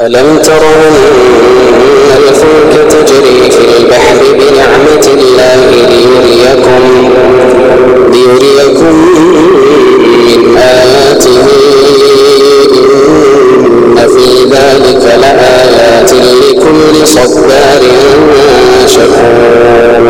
ألم تر أن الفلك تجري في البحر بنعمة الله ليريكم من آياته إن في ذلك لآيات لكل صبار شكور